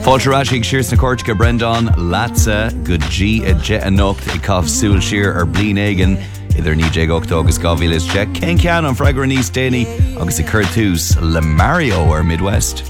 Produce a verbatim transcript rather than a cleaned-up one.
Fáilteráisiigh sirs na Cortica Brendan Latsa go G a je a nocht i cough súil siar ar blin éigen idir ní dé ochtó agus gábhílas je cén ceann an freigra níos déine agus i curtús le Mario ar Midwest.